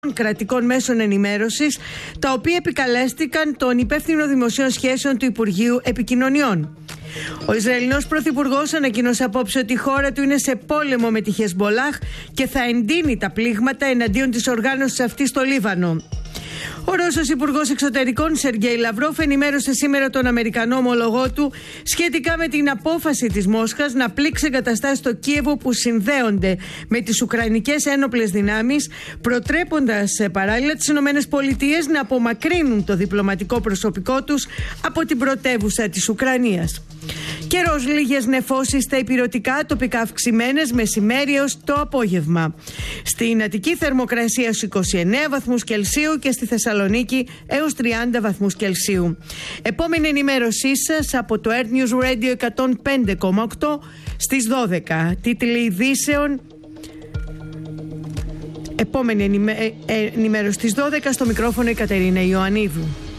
κρατικών μέσων ενημέρωσης, τα οποία επικαλέστηκαν τον υπεύθυνο δημοσίων σχέσεων του Υπουργείου Επικοινωνιών. Ο Ισραηλινός Πρωθυπουργός ανακοίνωσε απόψε ότι η χώρα του είναι σε πόλεμο με τη Χεσμολάχ και θα εντείνει τα πλήγματα εναντίον της οργάνωσης αυτής στο Λίβανο. Ο Ρώσος Υπουργός Εξωτερικών Σεργέη Λαυρόφ ενημέρωσε σήμερα τον Αμερικανό ομολογό του σχετικά με την απόφαση της Μόσχας να πλήξει εγκαταστάσεις στο Κίεβο που συνδέονται με τις Ουκρανικές ένοπλες δυνάμεις, προτρέποντας παράλληλα τις ΗΠΑ να απομακρύνουν το διπλωματικό προσωπικό τους από την πρωτεύουσα της Ουκρανίας. Καιρός, λίγες νεφώσεις στα ηπειρωτικά, τοπικά αυξημένες μεσημέρι έως το απόγευμα. Στην Αττική θερμοκρασία στους 29 βαθμούς Κελσίου και στη Θεσσαλονίκη έως 30 βαθμούς Κελσίου. Επόμενη ενημέρωσή σας από το Earth News Radio 105,8 στις 12. Τίτλοι ειδήσεων. Επόμενη ενημέρωση στις 12, στο μικρόφωνο η Κατερίνα Ιωαννίδου.